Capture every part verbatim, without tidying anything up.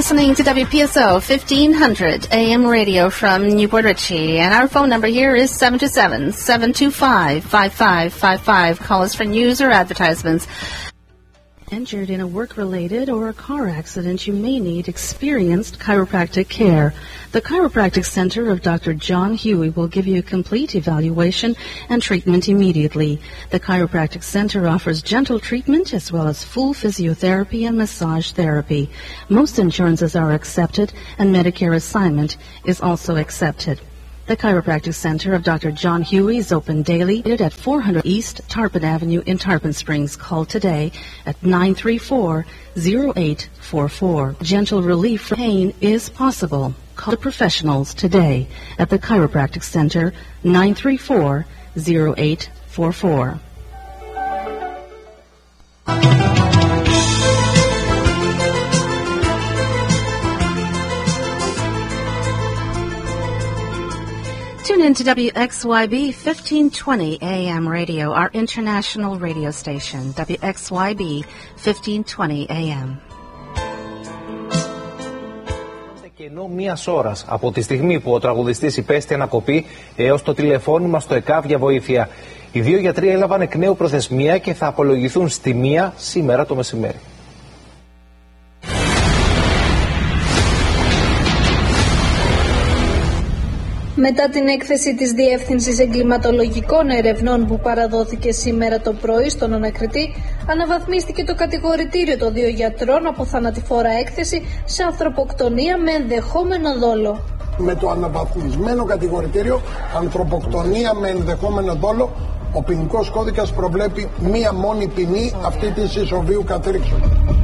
listening to W P S O fifteen hundred A M radio from Newport Richey, and our phone number here is seven two seven, seven two five, five five five five. Call us for news or advertisements. Injured in a work-related or a car accident, you may need experienced chiropractic care. The Chiropractic Center of Doctor John Huey will give you a complete evaluation and treatment immediately. The Chiropractic Center offers gentle treatment as well as full physiotherapy and massage therapy. Most insurances are accepted, and Medicare assignment is also accepted. The Chiropractic Center of Doctor John Huey is open daily at four hundred East Tarpon Avenue in Tarpon Springs. Call today at nine three four, zero eight four four. Gentle relief from pain is possible. Call the professionals today at the Chiropractic Center, nine three four, zero eight four four. Tune in to W X Y B fifteen twenty A M radio, our international radio station, W X Y B fifteen twenty A M. Κενό μίας ώρας από τη στιγμή που ο τραγουδιστής υπέστη ανακοπή έως το τηλεφώνημα στο ΕΚΑΒ για βοήθεια. Οι δύο γιατροί έλαβαν εκ νέου προθεσμία και θα απολογηθούν στη μία σήμερα το μεσημέρι. Μετά την έκθεση της Διεύθυνσης Εγκληματολογικών Ερευνών που παραδόθηκε σήμερα το πρωί στον ανακριτή, αναβαθμίστηκε το κατηγορητήριο των δύο γιατρών από θανατηφόρα έκθεση σε ανθρωποκτονία με ενδεχόμενο δόλο. Με το αναβαθμισμένο κατηγορητήριο ανθρωποκτονία με ενδεχόμενο δόλο, ο ποινικός κώδικας προβλέπει μία μόνη ποινή, αυτή της ισοβίου κατρήξεως.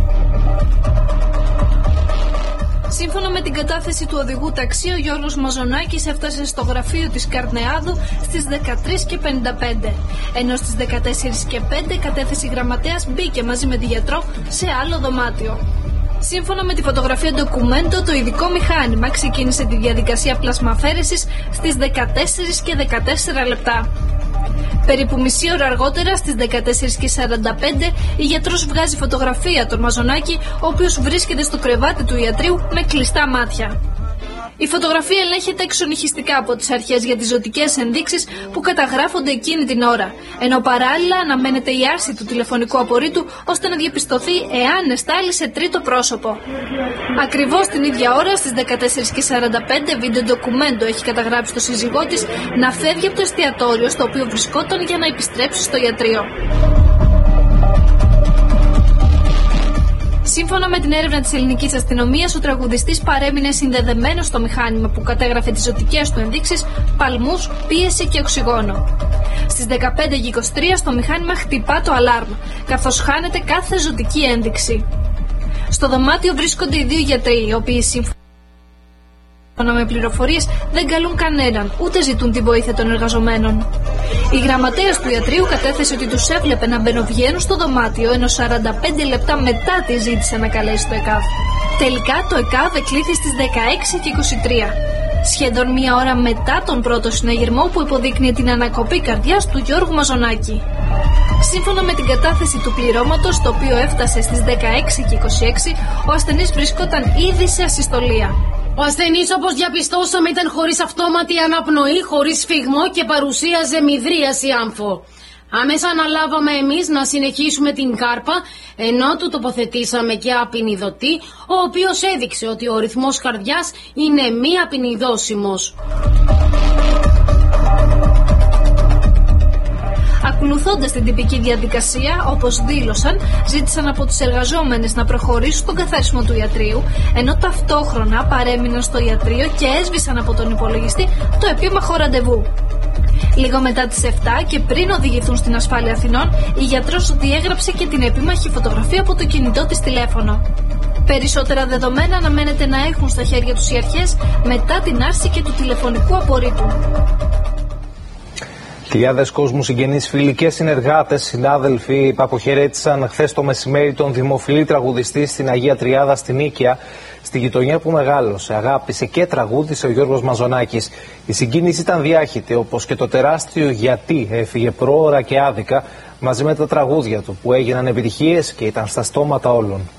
Σύμφωνα με την κατάθεση του οδηγού ταξί, ο Γιώργος Μαζονάκης έφτασε στο γραφείο της Καρνεάδου στις δεκατρείς και πενήντα πέντε, ενώ στις δεκατέσσερις και πέντε κατέθεση γραμματέας μπήκε μαζί με τη γιατρό σε άλλο δωμάτιο. Σύμφωνα με τη φωτογραφία ντοκουμέντο, το ειδικό μηχάνημα ξεκίνησε τη διαδικασία πλασμαφέρεσης στις δεκατέσσερις και δεκατέσσερα λεπτά. Περίπου μισή ώρα αργότερα, στις δεκατέσσερις και σαράντα πέντε, η γιατρός βγάζει φωτογραφία τον Μαζονάκη, ο οποίος βρίσκεται στο κρεβάτι του ιατρείου με κλειστά μάτια. Η φωτογραφία ελέγχεται εξονυχιστικά από τις αρχές για τις ζωτικές ενδείξεις που καταγράφονται εκείνη την ώρα, ενώ παράλληλα αναμένεται η άρση του τηλεφωνικού απορρίτου ώστε να διαπιστωθεί εάν εστάλει σε τρίτο πρόσωπο. Ακριβώς την ίδια ώρα, στις δεκατέσσερις και σαράντα πέντε, βίντεο ντοκουμέντο έχει καταγράψει το σύζυγό της να φεύγει από το εστιατόριο στο οποίο βρισκόταν για να επιστρέψει στο ιατρείο. Σύμφωνα με την έρευνα της ελληνικής αστυνομίας, ο τραγουδιστής παρέμεινε συνδεδεμένος στο μηχάνημα που κατέγραφε τις ζωτικές του ενδείξεις, παλμούς, πίεση και οξυγόνο. Στις δεκαπέντε και είκοσι τρία στο μηχάνημα χτυπά το αλάρμ, καθώς χάνεται κάθε ζωτική ένδειξη. Στο δωμάτιο βρίσκονται οι δύο γιατροί, οι οποίοι σύμφωνα με πληροφορίες δεν καλούν κανέναν, ούτε ζητούν τη βοήθεια των εργαζομένων. Η γραμματέας του ιατρείου κατέθεσε ότι τους έβλεπε να μπαινοβγαίνουν στο δωμάτιο, ενώ σαράντα πέντε λεπτά μετά τη ζήτησε να καλέσει το ΕΚΑΒ. Τελικά το ΕΚΑΒ εκλήθη στις δεκαέξι και είκοσι τρία, σχεδόν μία ώρα μετά τον πρώτο συναγερμό που υποδείκνυε την ανακοπή καρδιάς του Γιώργου Μαζονάκη. Σύμφωνα με την κατάθεση του πληρώματος, το οποίο έφτασε στις δεκαέξι και είκοσι έξι, ο ασθενής βρισκόταν ήδη σε ασυστολία. Ο ασθενής, όπως διαπιστώσαμε, ήταν χωρίς αυτόματη αναπνοή, χωρίς σφιγμό και παρουσίαζε μυδρίαση άμφο. Άμεσα αναλάβαμε εμείς να συνεχίσουμε την κάρπα, ενώ του τοποθετήσαμε και απεινιδωτή, ο οποίος έδειξε ότι ο ρυθμός καρδιάς είναι μη απεινιδώσιμος. Ακολουθώντας την τυπική διαδικασία, όπως δήλωσαν, ζήτησαν από τους εργαζόμενες να προχωρήσουν στον καθάρισμα του ιατρείου, ενώ ταυτόχρονα παρέμειναν στο ιατρείο και έσβησαν από τον υπολογιστή το επίμαχο ραντεβού. Λίγο μετά τις επτά και πριν οδηγηθούν στην ασφάλεια Αθηνών, η γιατρός διέγραψε και την επίμαχη φωτογραφία από το κινητό της τηλέφωνο. Περισσότερα δεδομένα αναμένεται να έχουν στα χέρια τους οι αρχές μετά την άρση και του τηλεφωνικού απορρίτου. Χιλιάδες κόσμου, συγγενείς, φίλοι και συνεργάτες, συνάδελφοι αποχαιρέτησαν χθες το μεσημέρι τον δημοφιλή τραγουδιστή στην Αγία Τριάδα στην Νίκαια, στη γειτονιά που μεγάλωσε, αγάπησε και τραγούδισε ο Γιώργος Μαζονάκης. Η συγκίνηση ήταν διάχυτη, όπως και το τεράστιο γιατί έφυγε πρόωρα και άδικα, μαζί με τα τραγούδια του που έγιναν επιτυχίες και ήταν στα στόματα όλων.